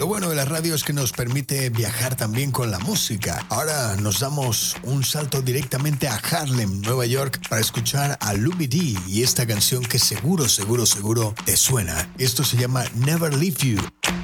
Lo bueno de la radio es que nos permite viajar también con la música. Ahora nos damos un salto directamente a Harlem, Nueva York, para escuchar a Lumidee y esta canción que seguro te suena. Esto se llama Never Leave You.